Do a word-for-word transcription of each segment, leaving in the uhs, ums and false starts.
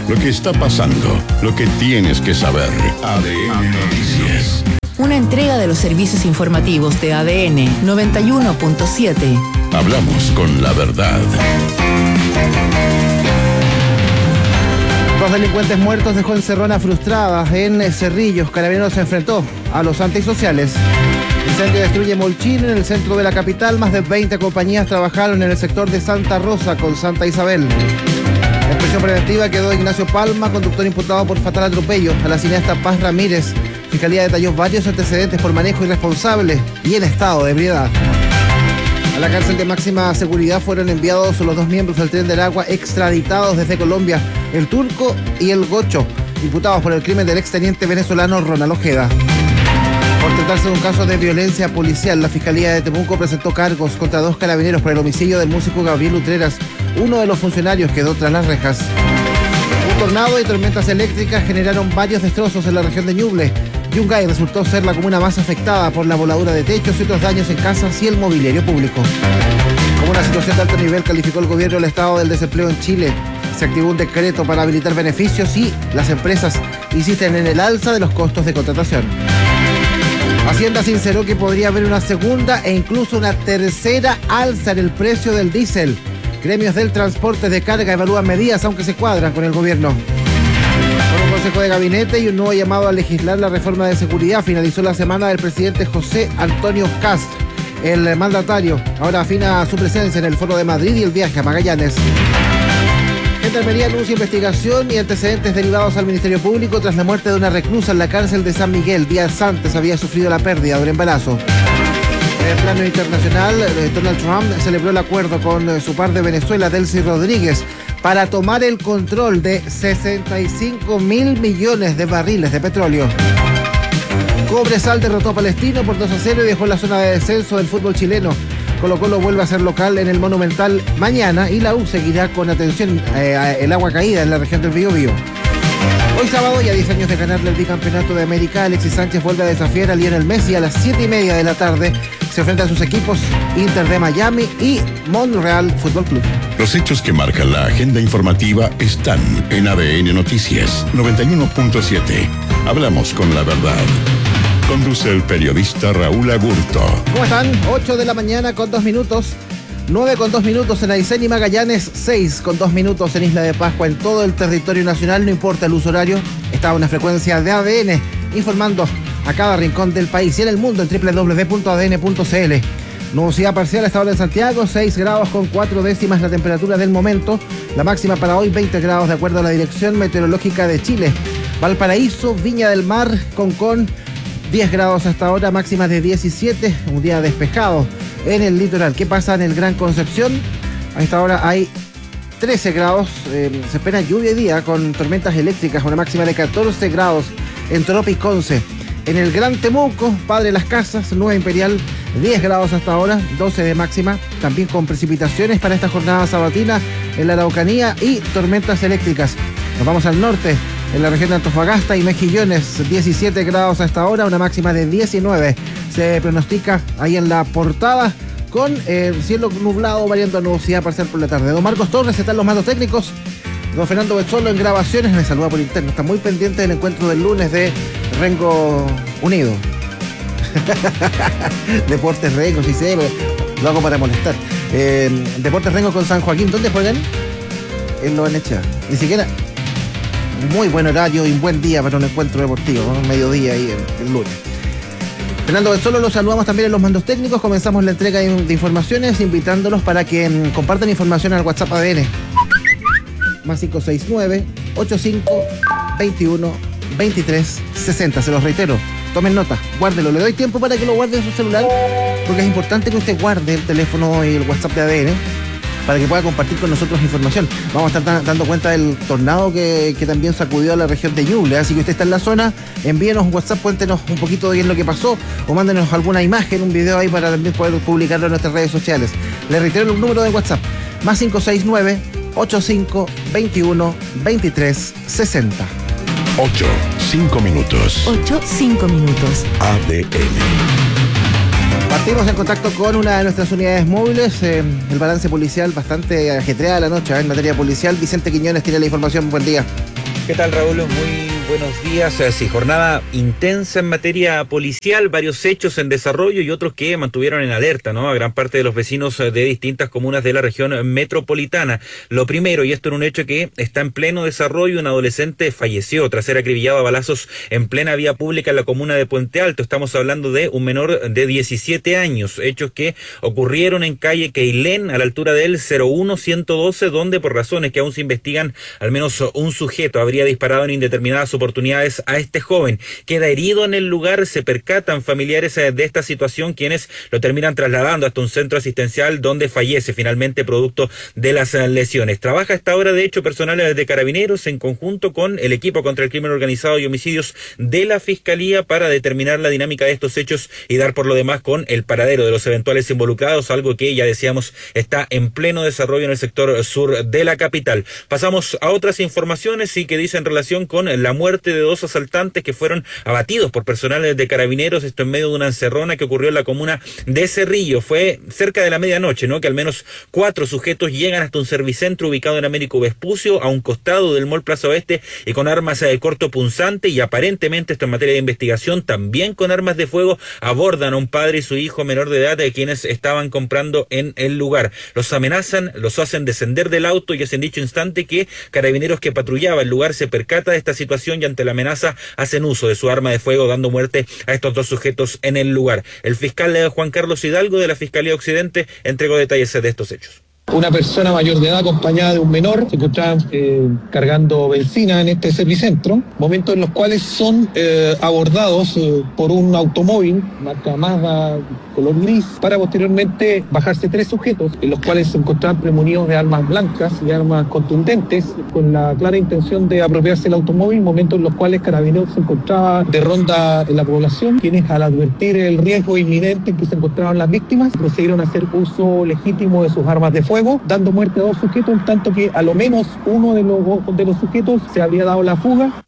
lo que está pasando, lo que tienes que saber. A D N Noticias. Una entrega de los servicios informativos de A D N noventa y uno punto siete. Hablamos con la verdad. Dos delincuentes muertos dejó encerrona frustrada en Cerrillos. Carabineros se enfrentó a los antisociales. Incendio destruye Molchín en el centro de la capital. Más de veinte compañías trabajaron en el sector de Santa Rosa con Santa Isabel. En prisión preventiva quedó Ignacio Palma, conductor imputado por fatal atropello a la cineasta Paz Ramírez. Fiscalía detalló varios antecedentes por manejo irresponsable y en estado de ebriedad. A la cárcel de máxima seguridad fueron enviados los dos miembros del Tren del Agua extraditados desde Colombia, el Turco y el Gocho, imputados por el crimen del exteniente venezolano Ronald Ojeda. Por tratarse de un caso de violencia policial, la Fiscalía de Temuco presentó cargos contra dos carabineros por el homicidio del músico Gabriel Utreras. Uno de los funcionarios quedó tras las rejas. Un tornado y tormentas eléctricas generaron varios destrozos en la región de Ñuble. Yungay resultó ser la comuna más afectada por la voladura de techos y otros daños en casas y el mobiliario público. Como una situación de alto nivel calificó el gobierno el estado del desempleo en Chile. Se activó un decreto para habilitar beneficios y las empresas insisten en el alza de los costos de contratación. Hacienda sinceró que podría haber una segunda e incluso una tercera alza en el precio del diésel. Gremios del transporte de carga evalúan medidas aunque se cuadran con el gobierno. Con un consejo de gabinete y un nuevo llamado a legislar la reforma de seguridad, finalizó la semana del presidente José Antonio Kast. El mandatario ahora afina su presencia en el Foro de Madrid y el viaje a Magallanes. Gendarmería anuncia investigación y antecedentes derivados al Ministerio Público tras la muerte de una reclusa en la cárcel de San Miguel. Días antes había sufrido la pérdida de un embarazo. En el plano internacional, Donald Trump celebró el acuerdo con su par de Venezuela, Delcy Rodríguez, para tomar el control de sesenta y cinco mil millones de barriles de petróleo. Cobresal derrotó a Palestino por dos a cero y dejó la zona de descenso del fútbol chileno. Colo-Colo vuelve a ser local en el Monumental mañana y la U seguirá con atención eh, el agua caída en la región del Biobío. Hoy sábado, y a diez años de ganarle el bicampeonato de América, Alexis Sánchez vuelve a desafiar a Lionel Messi a las siete y media de la tarde. Se enfrenta a sus equipos Inter de Miami y Montreal Fútbol Club. Los hechos que marcan la agenda informativa están en A D N Noticias noventa y uno punto siete. Hablamos con la verdad. Conduce el periodista Raúl Agurto. ¿Cómo están? ocho de la mañana con dos minutos. nueve con dos minutos en Aysén y Magallanes. seis con dos minutos en Isla de Pascua. En todo el territorio nacional, no importa el uso horario, está una frecuencia de A D N informando a cada rincón del país y en el mundo en doble u doble u doble u punto a d n punto c l. Nubosidad parcial a esta hora en Santiago, seis grados con cuatro décimas la temperatura del momento. La máxima para hoy, veinte grados de acuerdo a la Dirección Meteorológica de Chile. Valparaíso, Viña del Mar, Concón, diez grados hasta ahora, máxima de diecisiete, un día despejado en el litoral. ¿Qué pasa en el Gran Concepción? A esta hora hay trece grados, eh, se espera lluvia y día con tormentas eléctricas, una máxima de catorce grados en Toropiconce. En el Gran Temuco, Padre Las Casas, Nueva Imperial, diez grados hasta ahora, doce de máxima, también con precipitaciones para esta jornada sabatina en la Araucanía y tormentas eléctricas. Nos vamos al norte, en la región de Antofagasta y Mejillones, diecisiete grados hasta ahora, una máxima de diecinueve. Se pronostica ahí en la portada con el eh, cielo nublado variando a nubosidad parcial por la tarde. Don Marcos Torres están los mandos técnicos. Don Fernando Betzolo en grabaciones, me saluda por interno. Está muy pendiente del encuentro del lunes de Rengo Unido. Deportes Rengo, sí sé, lo hago para molestar. Eh, Deportes Rengo con San Joaquín, ¿dónde juegan? En Lo Benechea. Ni siquiera... Muy buen horario y un buen día para un encuentro deportivo, ¿no? Mediodía y el, el lunes. Fernando Betzolo, los saludamos también en los mandos técnicos. Comenzamos la entrega de, de informaciones, invitándolos para que um, compartan información al WhatsApp A D N. Más cinco seis nueve, ocho cinco, veintiuno, veintitrés, sesenta. Se los reitero, tomen nota, guárdelo. Le doy tiempo para que lo guarde en su celular, porque es importante que usted guarde el teléfono y el WhatsApp de A D N para que pueda compartir con nosotros información. Vamos a estar dando cuenta del tornado que, que también sacudió a la región de Ñuble. Así que usted está en la zona, envíenos un WhatsApp, cuéntenos un poquito de qué es lo que pasó, o mándenos alguna imagen, un video ahí para también poder publicarlo en nuestras redes sociales. Le reitero el número de WhatsApp, más cinco seis nueve, ocho cinco, veintiuno, veintitrés, sesenta. ocho, cinco minutos. ocho, cinco minutos. A D N. Partimos en contacto con una de nuestras unidades móviles. Eh, el balance policial bastante ajetreada la noche, ¿eh? En materia policial. Vicente Quiñones tiene la información. Buen día. ¿Qué tal, Raúl? Muy buenos días. Sí, jornada intensa en materia policial, varios hechos en desarrollo y otros que mantuvieron en alerta, ¿no?, a gran parte de los vecinos de distintas comunas de la región metropolitana. Lo primero, y esto en un hecho que está en pleno desarrollo, un adolescente falleció tras ser acribillado a balazos en plena vía pública en la comuna de Puente Alto. Estamos hablando de un menor de diecisiete años, hechos que ocurrieron en calle Queilén, a la altura del cero uno ciento doce, donde por razones que aún se investigan, al menos un sujeto habría disparado en indeterminadas oportunidades a este joven. Queda herido en el lugar, se percatan familiares de esta situación, quienes lo terminan trasladando hasta un centro asistencial donde fallece finalmente producto de las lesiones. Trabaja a esta hora, de hecho, personal de Carabineros en conjunto con el equipo contra el crimen organizado y homicidios de la Fiscalía para determinar la dinámica de estos hechos y dar por lo demás con el paradero de los eventuales involucrados, algo que ya decíamos está en pleno desarrollo en el sector sur de la capital. Pasamos a otras informaciones y que dicen en relación con la muerte de dos asaltantes que fueron abatidos por personal de Carabineros, esto en medio de una encerrona que ocurrió en la comuna de Cerrillo. Fue cerca de la medianoche, ¿no?, que al menos cuatro sujetos llegan hasta un servicentro ubicado en Américo Vespucio, a un costado del Mall Plaza Oeste, y con armas de corto punzante y aparentemente, esto en materia de investigación, también con armas de fuego, abordan a un padre y su hijo menor de edad de quienes estaban comprando en el lugar. Los amenazan, los hacen descender del auto y es en dicho instante que Carabineros, que patrullaba el lugar, se percata de esta situación y ante la amenaza hacen uso de su arma de fuego, dando muerte a estos dos sujetos en el lugar. El fiscal Juan Carlos Hidalgo de la Fiscalía Occidente entregó detalles de estos hechos. Una persona mayor de edad acompañada de un menor se encontraban eh, cargando benzina en este servicentro, momentos en los cuales son eh, abordados eh, por un automóvil marca Mazda color gris, para posteriormente bajarse tres sujetos, en los cuales se encontraban premunidos de armas blancas y armas contundentes, con la clara intención de apropiarse del automóvil, momentos en los cuales Carabineros se encontraba de ronda en la población, quienes, al advertir el riesgo inminente en que se encontraban las víctimas, procedieron a hacer uso legítimo de sus armas de fuego, dando muerte a dos sujetos, en tanto que a lo menos uno de los, de los sujetos se habría dado la fuga.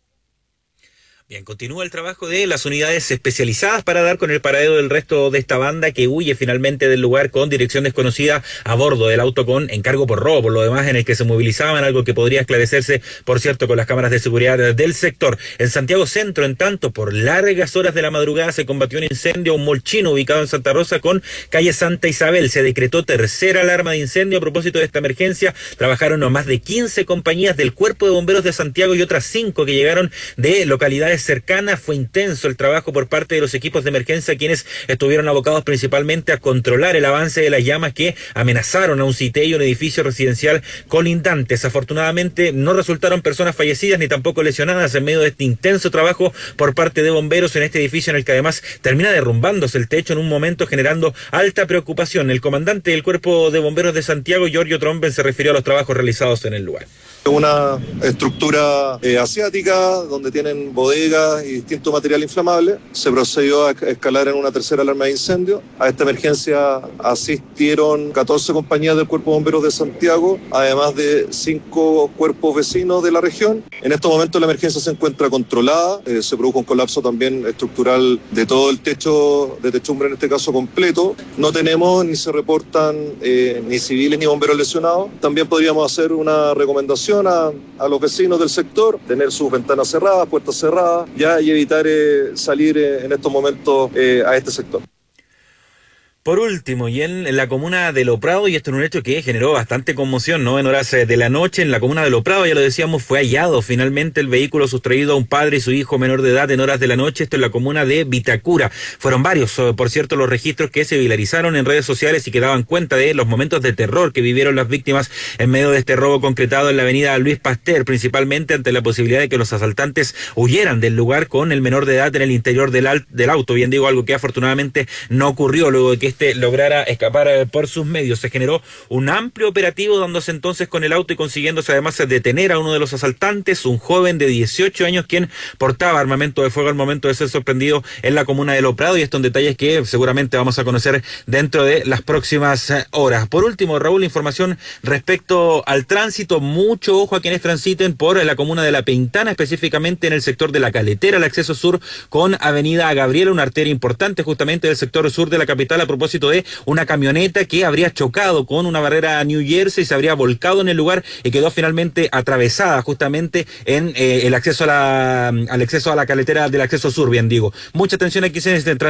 Bien, continúa el trabajo de las unidades especializadas para dar con el paradero del resto de esta banda que huye finalmente del lugar con dirección desconocida a bordo del auto con encargo por robo, por lo demás en el que se movilizaban, algo que podría esclarecerse, por cierto, con las cámaras de seguridad del sector. En Santiago Centro, en tanto, por largas horas de la madrugada se combatió un incendio a un mall chino ubicado en Santa Rosa con calle Santa Isabel. Se decretó tercera alarma de incendio. A propósito de esta emergencia, trabajaron más de quince compañías del Cuerpo de Bomberos de Santiago y otras cinco que llegaron de localidades cercana. Fue intenso el trabajo por parte de los equipos de emergencia, quienes estuvieron abocados principalmente a controlar el avance de las llamas que amenazaron a un sitio y un edificio residencial colindantes. Afortunadamente no resultaron personas fallecidas ni tampoco lesionadas en medio de este intenso trabajo por parte de bomberos en este edificio, en el que además termina derrumbándose el techo en un momento, generando alta preocupación. El comandante del Cuerpo de Bomberos de Santiago, Giorgio Tromben, se refirió a los trabajos realizados en el lugar. Una estructura eh, asiática donde tienen bodegas y distinto material inflamable. Se procedió a escalar en una tercera alarma de incendio. A esta emergencia asistieron catorce compañías del Cuerpo de Bomberos de Santiago, además de cinco cuerpos vecinos de la región. En estos momentos la emergencia se encuentra controlada. Eh, se produjo un colapso también estructural de todo el techo, de techumbre en este caso completo. No tenemos ni se reportan eh, ni civiles ni bomberos lesionados. También podríamos hacer una recomendación A, a los vecinos del sector, tener sus ventanas cerradas, puertas cerradas, ya, y evitar eh, salir eh, en estos momentos eh, a este sector. Por último, y en, en la comuna de Lo Prado, y esto es un hecho que generó bastante conmoción, ¿no? En horas de la noche, en la comuna de Lo Prado, ya lo decíamos, fue hallado finalmente el vehículo sustraído a un padre y su hijo menor de edad en horas de la noche, esto en la comuna de Vitacura. Fueron varios, por cierto, los registros que se viralizaron en redes sociales y que daban cuenta de los momentos de terror que vivieron las víctimas en medio de este robo concretado en la avenida Luis Pasteur, principalmente ante la posibilidad de que los asaltantes huyeran del lugar con el menor de edad en el interior del, del auto. Bien digo, algo que afortunadamente no ocurrió, luego de que este lograra escapar eh, por sus medios. Se generó un amplio operativo dándose entonces con el auto y consiguiéndose además detener a uno de los asaltantes, un joven de dieciocho años quien portaba armamento de fuego al momento de ser sorprendido en la comuna de Lo Prado, y esto en detalles que seguramente vamos a conocer dentro de las próximas horas. Por último, Raúl, información respecto al tránsito. Mucho ojo a quienes transiten por la comuna de La Pintana, específicamente en el sector de La Caletera, el acceso sur con Avenida Gabriela, una arteria importante justamente del sector sur de la capital, a propósito de una camioneta que habría chocado con una barrera New Jersey, se habría volcado en el lugar y quedó finalmente atravesada justamente en eh, el acceso a la, al acceso a la caletera del acceso sur, bien digo. Mucha atención aquí en este